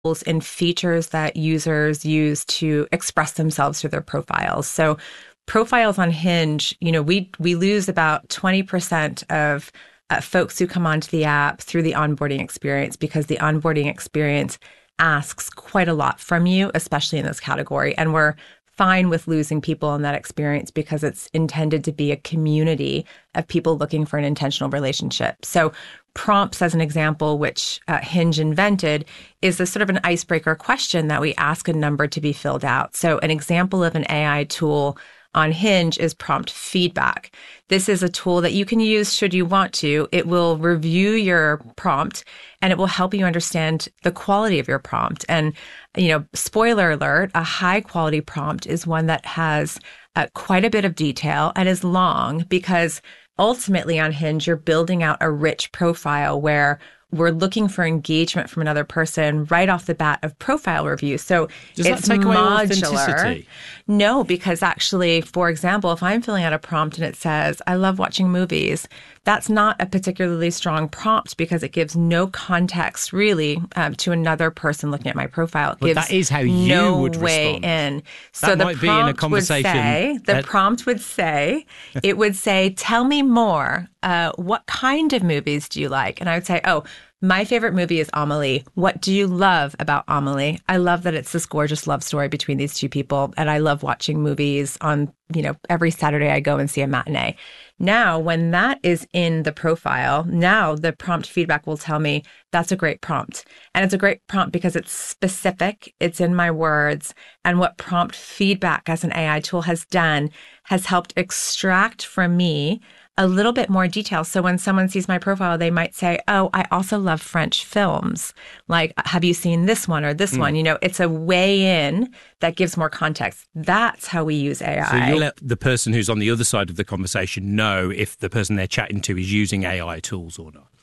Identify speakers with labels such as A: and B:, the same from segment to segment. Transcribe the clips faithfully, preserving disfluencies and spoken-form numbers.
A: and features that users use to express themselves through their profiles. So profiles on Hinge, you know, we we lose about twenty percent of uh, folks who come onto the app through the onboarding experience, because the onboarding experience asks quite a lot from you, especially in this category. And we're fine with losing people in that experience because it's intended to be a community of people looking for an intentional relationship. So prompts, as an example, which uh, Hinge invented, is a sort of an icebreaker question that we ask a number to be filled out. So an example of an A I tool on Hinge is prompt feedback. This is a tool that you can use should you want to. It will review your prompt and it will help you understand the quality of your prompt. And, you know, spoiler alert, a high quality prompt is one that has uh, quite a bit of detail and is long, because ultimately on Hinge, you're building out a rich profile where we're looking for engagement from another person right off the bat of profile review. So
B: Does
A: it's
B: that take away
A: modular.
B: authenticity?
A: No, because actually, for example, if I'm filling out a prompt and it says, I love watching movies, that's not a particularly strong prompt because it gives no context really um, to another person looking at my profile. It
B: But
A: gives
B: that is how you
A: no
B: would
A: way
B: respond.
A: in. So
B: That
A: the
B: might be in a
A: prompt
B: conversation
A: would say, the
B: at-
A: prompt would say, it would say, tell me more. Uh, what kind of movies do you like? And I would say, oh, my favorite movie is Amelie. What do you love about Amelie? I love that it's this gorgeous love story between these two people. And I love watching movies on, you know, every Saturday I go and see a matinee. Now, when that is in the profile, now the prompt feedback will tell me that's a great prompt. And it's a great prompt because it's specific, it's in my words. And what prompt feedback as an A I tool has done has helped extract from me a little bit more detail. So when someone sees my profile, they might say, oh, I also love French films. Like, have you seen this one or this mm. one? You know, it's a way in that gives more context. That's how we use A I.
B: So you let the person who's on the other side of the conversation know if the person they're chatting to is using A I tools or not.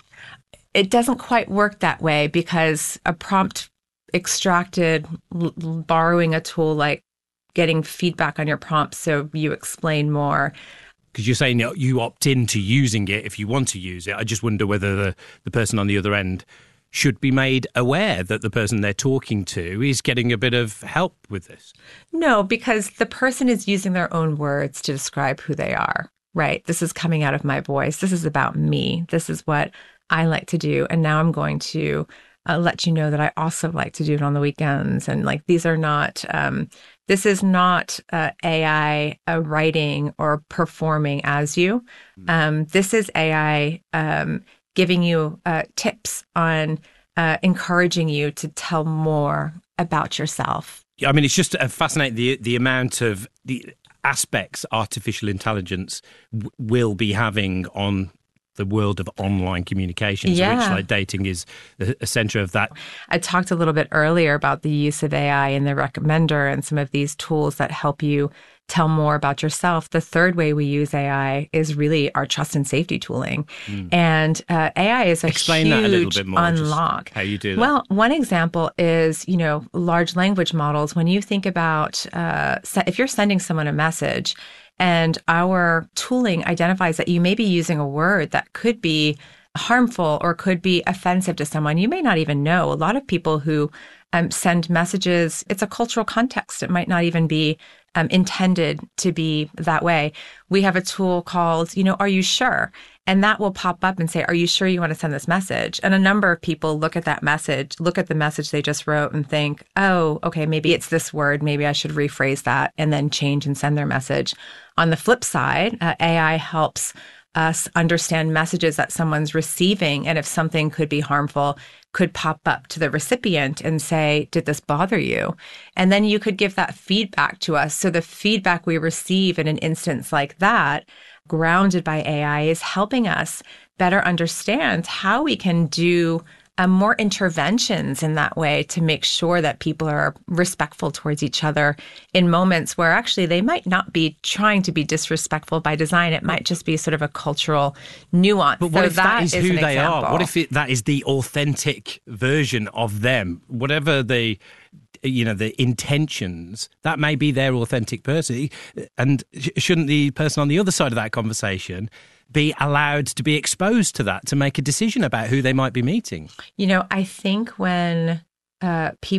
A: It doesn't quite work that way because a prompt extracted, l- borrowing a tool like getting feedback on your prompt so you explain more.
B: Because you're saying you opt into using it if you want to use it. I just wonder whether the, the person on the other end should be made aware that the person they're talking to is getting a bit of help with this.
A: No, because the person is using their own words to describe who they are, right? This is coming out of my voice. This is about me. This is what I like to do. And now I'm going to uh, let you know that I also like to do it on the weekends. And like, these are not... Um, This is not uh, A I uh, writing or performing as you. Um, this is A I um, giving you uh, tips on uh, encouraging you to tell more about yourself.
B: I mean, it's just fascinating the the amount of the aspects artificial intelligence w- will be having on the world of online communications,
A: yeah.
B: which like dating is a, a center of that.
A: I talked a little bit earlier about the use of A I in the recommender and some of these tools that help you tell more about yourself. The third way we use A I is really our trust and safety tooling. Mm. And uh, A I is a
B: Explain
A: huge
B: that a little bit more,
A: unlock.
B: How you do that.
A: Well, one example is, you know, large language models. When you think about, uh, if you're sending someone a message, and our tooling identifies that you may be using a word that could be harmful or could be offensive to someone, you may not even know. A lot of people who um, send messages, it's a cultural context. It might not even be um, intended to be that way. We have a tool called, you know, Are You Sure? And that will pop up and say, are you sure you want to send this message? And a number of people look at that message, look at the message they just wrote and think, oh, okay, maybe it's this word. Maybe I should rephrase that and then change and send their message. On the flip side, uh, A I helps us understand messages that someone's receiving. And if something could be harmful, could pop up to the recipient and say, did this bother you? And then you could give that feedback to us. So the feedback we receive in an instance like that, grounded by A I, is helping us better understand how we can do uh, more interventions in that way to make sure that people are respectful towards each other in moments where actually they might not be trying to be disrespectful by design. It might just be sort of a cultural nuance.
B: But what
A: so
B: if that, that is, is who they
A: example.
B: are? What if it, that is the authentic version of them? Whatever the, you know, the intentions, that may be their authentic person. And shouldn't the person on the other side of that conversation be allowed to be exposed to that to make a decision about who they might be meeting?
A: You know, I think when uh, people